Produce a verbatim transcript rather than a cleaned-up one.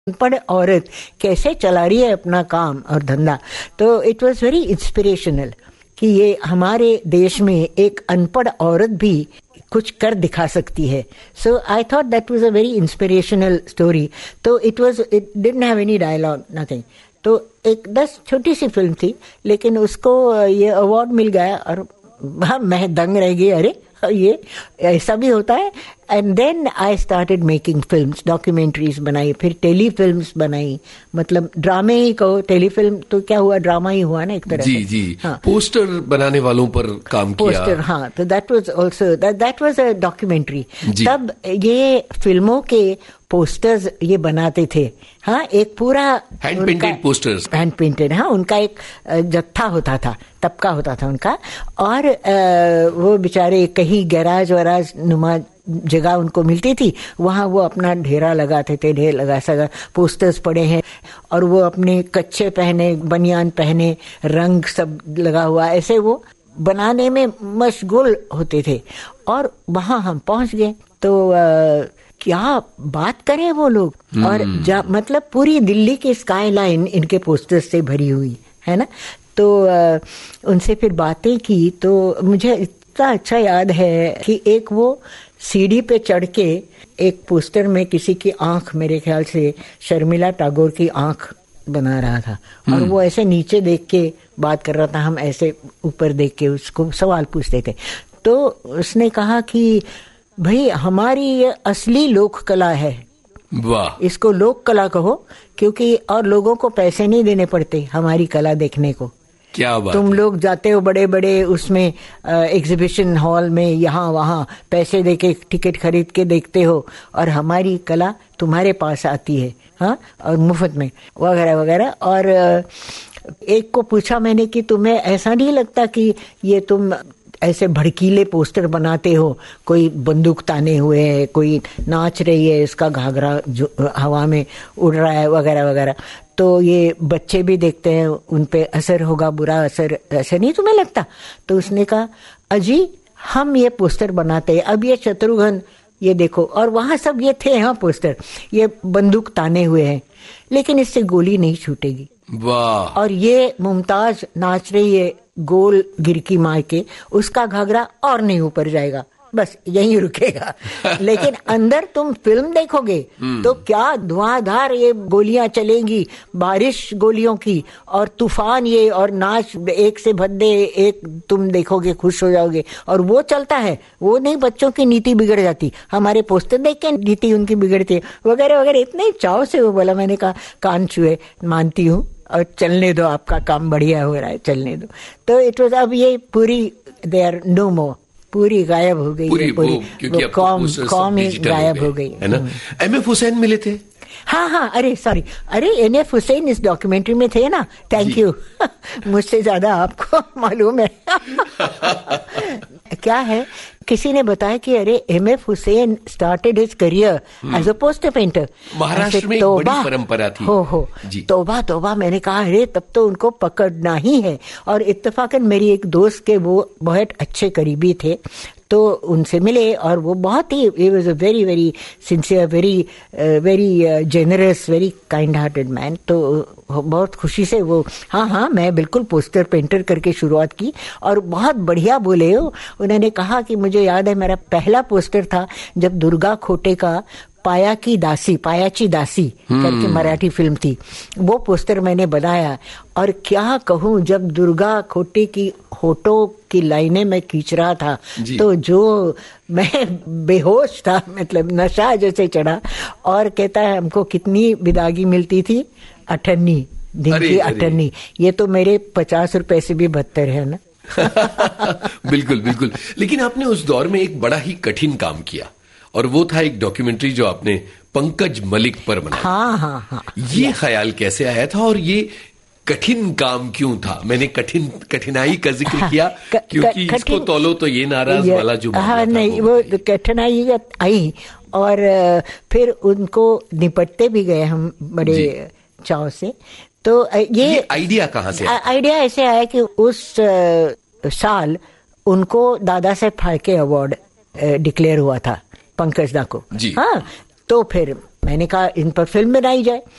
अनपढ़ औरत कैसे चला रही है अपना काम और धंधा। तो इट वाज वेरी इंस्पिरेशनल कि ये हमारे देश में एक अनपढ़ औरत भी कुछ कर दिखा सकती है। सो I thought that was a very inspirational story. तो it was it didn't have any dialogue, nothing. तो एक दस छोटी सी फिल्म थी, लेकिन उसको ये अवार्ड मिल गया और मैं दंग रह गई, अरे ये ऐसा भी होता है। And then I started making films, documentaries बनाई, फिर टेली फिल्म्स बनाई, मतलब ड्रामे ही कहो, टेली फिल्म तो क्या हुआ, ड्रामा ही हुआ ना एक तरह जी से। जी हाँ, पोस्टर बनाने वालों पर काम किया। पोस्टर, हाँ, तो that was also that was a documentary. तब ये फिल्मों के पोस्टर्स ये बनाते थे, हाँ, एक पूरा hand painted posters, hand painted, हाँ, उनका एक जत्था होता था, तबका होता था उनका। और आ, वो बेचारे कहीं गैराज वराज नुमा जगह उनको मिलती थी, वहां वो अपना ढेरा लगाते थे, ढेर लगा सका पोस्टर्स पड़े हैं, और वो अपने कच्चे पहने, बनियान पहने, रंग सब लगा हुआ, ऐसे वो बनाने में मशगूल होते थे। और वहां हम पहुंच गए तो आ, क्या बात करें वो लोग, और जा, मतलब पूरी दिल्ली की स्काई लाइन इनके पोस्टर्स से भरी हुई है ना। तो आ, उनसे फिर बातें की, तो मुझे इतना अच्छा याद है कि एक वो सीढ़ी पे चढ़ के एक पोस्टर में किसी की आंख, मेरे ख्याल से शर्मिला टैगोर की आंख बना रहा था, और वो ऐसे नीचे देख के बात कर रहा था, हम ऐसे ऊपर देख के उसको सवाल पूछते थे। तो उसने कहा कि भाई हमारी ये असली लोक कला है, वाह, इसको लोक कला कहो, क्योंकि और लोगों को पैसे नहीं देने पड़ते हमारी कला देखने को। क्या बात तुम है। लोग जाते हो बड़े बड़े उसमें एग्जीबिशन हॉल में, यहाँ वहाँ पैसे देके टिकट खरीद के देखते हो, और हमारी कला तुम्हारे पास आती है, हाँ, और मुफ्त में, वगैरह वगैरह। और एक को पूछा मैंने कि तुम्हें ऐसा नहीं लगता कि ये तुम ऐसे भड़कीले पोस्टर बनाते हो, कोई बंदूक ताने हुए है, कोई नाच रही है, इसका घाघरा जो हवा में उड़ रहा है, वगैरह वगैरह, तो ये बच्चे भी देखते हैं, उन पे असर होगा, बुरा असर, ऐसे नहीं तुम्हें लगता? तो उसने कहा, अजी हम ये पोस्टर बनाते हैं, अब ये शत्रुघ्न ये देखो, और वहां सब ये थे, हाँ, पोस्टर, ये बंदूक ताने हुए हैं, लेकिन इससे गोली नहीं छूटेगी। वाह। और ये मुमताज नाच रही है गोल गिरकी मार के, उसका घाघरा और नहीं ऊपर जाएगा, बस यहीं रुकेगा। लेकिन अंदर तुम फिल्म देखोगे तो क्या धुआंधार ये गोलियां चलेंगी, बारिश गोलियों की, और तूफान ये, और नाच एक से भद्दे एक, तुम देखोगे खुश हो जाओगे। और वो चलता है, वो नहीं बच्चों की नीति बिगड़ जाती, हमारे पोस्टर देख के नीति उनकी बिगड़ती है, वगैरह वगैरह। इतने चाव से वो बोला, मैंने कहा कान छुए, मानती हूँ, और चलने दो, आपका काम बढ़िया हो रहा है, चलने दो। तो इट वाज, अब ये पूरी दे आर नो मोर, पूरी गायब हो गई पूरी, है, पूरी वो, क्योंकि कॉम कॉम ही गायब हो गई है ना। एम एफ हुसैन मिले थे? हाँ हाँ, अरे सॉरी, अरे एन एफ हुसैन इस डॉक्यूमेंट्री में थे ना, थैंक यू। मुझसे ज्यादा आपको मालूम है। क्या है, किसी ने बताया कि अरे M F Hussain started his career as a poster painter. Maharashtra में एक बड़ी परंपरा थी। हो हो तोबा तोबा, मैंने कहा अरे तब तो उनको पकड़ना ही है। और इत्तेफाकन मेरी एक दोस्त के वो बहुत अच्छे करीबी थे, तो उनसे मिले, और वो बहुत ही, he was a very very sincere, very uh, very uh, generous, very kind hearted man। तो बहुत खुशी से वो, हाँ हाँ मैं बिल्कुल पोस्टर पेंटर करके शुरुआत की, और बहुत बढ़िया बोले हो। उन्होंने कहा कि मुझे याद है मेरा पहला पोस्टर था जब दुर्गा खोटे का पाया की दासी, पायाची दासी करके मराठी फिल्म थी, वो पोस्टर मैंने बनाया। और क्या कहूँ, जब दुर्गा खोटे की होठों की लाइनें मैं खींच रहा था, तो जो मैं बेहोश था, मतलब नशा जैसे चढ़ा। और कहता है हमको कितनी विदागी मिलती थी, अठन्नी दिन की अठन्नी। ये तो मेरे पचास रुपए से भी बदतर है ना। बिल्कुल बिल्कुल। लेकिन आपने उस दौर में एक बड़ा ही कठिन काम किया, और वो था एक डॉक्यूमेंट्री जो आपने पंकज मलिक पर बनाई। हाँ हाँ हाँ। ये ख्याल कैसे आया था, और ये कठिन काम क्यों था? मैंने कठिन कठिनाई का जिक्र हाँ, किया क, क्योंकि क, इसको तोलो तो ये नाराज ये, वाला जो हाँ नहीं, वो, वो कठिनाई आई, और फिर उनको निपटते भी गए हम बड़े चाव से। तो ये, ये आइडिया कहाँ से? आइडिया ऐसे आया कि उस साल उनको दादा साहेब फाल्के अवार्ड डिक्लेयर हुआ था, पंकज दा को। हाँ, तो फिर मैंने कहा इन पर फिल्म बनाई जाए।